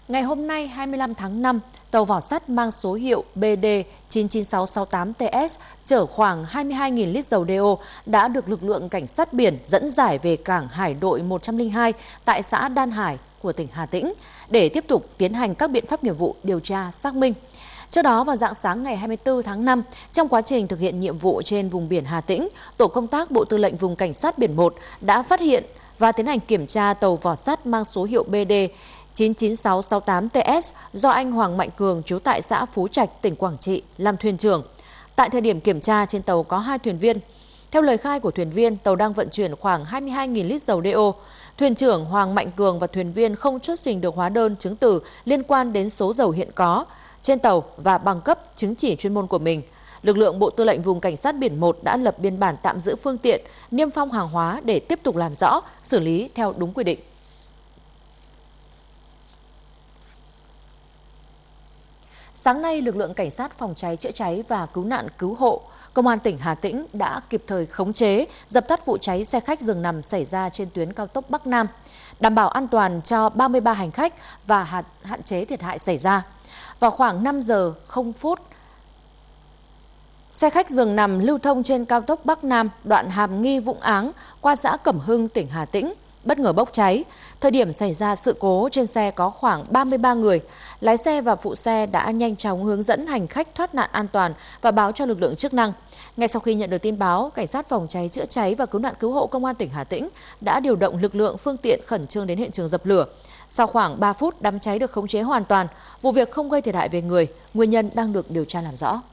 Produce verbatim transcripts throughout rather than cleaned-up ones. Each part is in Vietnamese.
Ngày hôm nay hai mươi lăm tháng năm, tàu vỏ sắt mang số hiệu B D chín chín sáu sáu tám T S chở khoảng hai mươi hai nghìn lít dầu đeo đã được lực lượng cảnh sát biển dẫn giải về cảng Hải đội một trăm linh hai tại xã Đan Hải của tỉnh Hà Tĩnh để tiếp tục tiến hành các biện pháp nghiệp vụ điều tra xác minh. Trước đó vào rạng sáng ngày hai mươi tư tháng năm, trong quá trình thực hiện nhiệm vụ trên vùng biển Hà Tĩnh, tổ công tác Bộ Tư lệnh Vùng Cảnh sát biển một đã phát hiện và tiến hành kiểm tra tàu vỏ sắt mang số hiệu B D chín chín sáu sáu tám T S do anh Hoàng Mạnh Cường trú tại xã Phú Trạch, tỉnh Quảng Trị làm thuyền trưởng. Tại thời điểm kiểm tra, trên tàu có hai thuyền viên. Theo lời khai của thuyền viên, tàu đang vận chuyển khoảng hai mươi hai nghìn lít dầu đeo. Thuyền trưởng Hoàng Mạnh Cường và thuyền viên không xuất trình được hóa đơn chứng từ liên quan đến số dầu hiện có trên tàu và bằng cấp chứng chỉ chuyên môn của mình. Lực lượng Bộ Tư lệnh Vùng Cảnh sát biển một đã lập biên bản tạm giữ phương tiện, niêm phong hàng hóa để tiếp tục làm rõ, xử lý theo đúng quy định. Sáng nay, lực lượng Cảnh sát phòng cháy chữa cháy và cứu nạn cứu hộ Công an tỉnh Hà Tĩnh đã kịp thời khống chế, dập tắt vụ cháy xe khách giường nằm xảy ra trên tuyến cao tốc Bắc Nam, đảm bảo an toàn cho ba mươi ba hành khách và hạn chế thiệt hại xảy ra. Vào khoảng năm giờ không phút, xe khách giường nằm lưu thông trên cao tốc Bắc Nam đoạn Hàm Nghi Vũng Áng qua xã Cẩm Hưng, tỉnh Hà Tĩnh, bất ngờ bốc cháy. Thời điểm xảy ra sự cố, trên xe có khoảng ba mươi ba người. Lái xe và phụ xe đã nhanh chóng hướng dẫn hành khách thoát nạn an toàn và báo cho lực lượng chức năng. Ngay sau khi nhận được tin báo, Cảnh sát phòng cháy chữa cháy và cứu nạn cứu hộ Công an tỉnh Hà Tĩnh đã điều động lực lượng phương tiện khẩn trương đến hiện trường dập lửa. Sau khoảng ba phút, đám cháy được khống chế hoàn toàn, vụ việc không gây thiệt hại về người, nguyên nhân đang được điều tra làm rõ.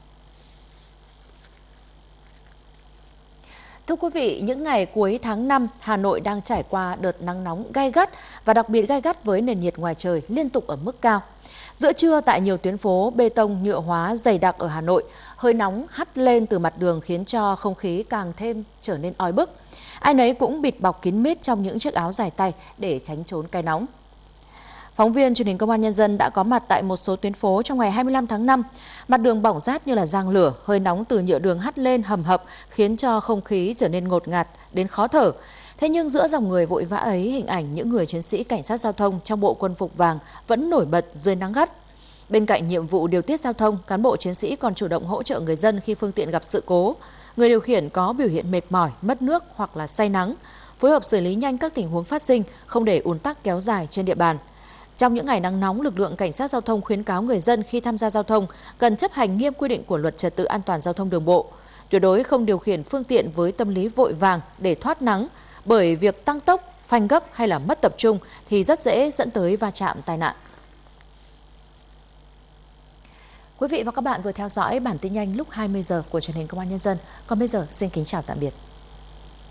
Thưa quý vị, những ngày cuối tháng năm, Hà Nội đang trải qua đợt nắng nóng gay gắt và đặc biệt gay gắt với nền nhiệt ngoài trời liên tục ở mức cao. Giữa trưa tại nhiều tuyến phố bê tông nhựa hóa dày đặc ở Hà Nội, hơi nóng hắt lên từ mặt đường khiến cho không khí càng thêm trở nên oi bức. Ai nấy cũng bịt bọc kín mít trong những chiếc áo dài tay để tránh trốn cái nóng. Phóng viên truyền hình Công an Nhân dân đã có mặt tại một số tuyến phố trong ngày hai mươi lăm tháng năm. Mặt đường bỏng rát như là giang lửa, hơi nóng từ nhựa đường hắt lên hầm hập khiến cho không khí trở nên ngột ngạt đến khó thở. Thế nhưng giữa dòng người vội vã ấy, hình ảnh những người chiến sĩ cảnh sát giao thông trong bộ quân phục vàng vẫn nổi bật dưới nắng gắt. Bên cạnh nhiệm vụ điều tiết giao thông, cán bộ chiến sĩ còn chủ động hỗ trợ người dân khi phương tiện gặp sự cố. Người điều khiển có biểu hiện mệt mỏi, mất nước hoặc là say nắng, phối hợp xử lý nhanh các tình huống phát sinh, không để ùn tắc kéo dài trên địa bàn. Trong những ngày nắng nóng, lực lượng Cảnh sát giao thông khuyến cáo người dân khi tham gia giao thông cần chấp hành nghiêm quy định của Luật Trật tự an toàn giao thông đường bộ. Tuyệt đối không điều khiển phương tiện với tâm lý vội vàng để thoát nắng, bởi việc tăng tốc, phanh gấp hay là mất tập trung thì rất dễ dẫn tới va chạm tai nạn. Quý vị và các bạn vừa theo dõi bản tin nhanh lúc hai mươi giờ của truyền hình Công an Nhân dân. Còn bây giờ xin kính chào tạm biệt.